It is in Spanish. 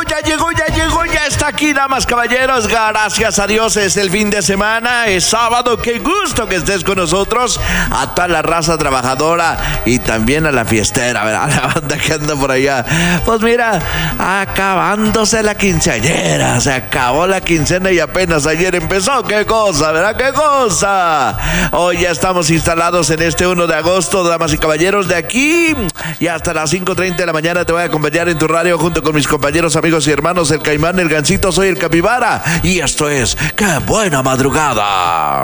ya está aquí, damas, caballeros. Gracias a Dios es el fin de semana, es sábado. Qué gusto que estés con nosotros. A toda la raza trabajadora y también a la fiestera, ¿verdad? A la banda que anda por allá. Pues mira, acabándose la quinceañera. Se acabó la quincena y apenas ayer empezó. Qué cosa, ¿verdad? Qué cosa. Hoy ya estamos instalados en este 1 de agosto, damas y caballeros. De aquí y hasta las 5:30 de la mañana te voy a acompañar en tu radio junto con mis compañeros, amigos y hermanos, el Caimán, el Gancito, soy el Capibara y esto es ¡Qué buena madrugada!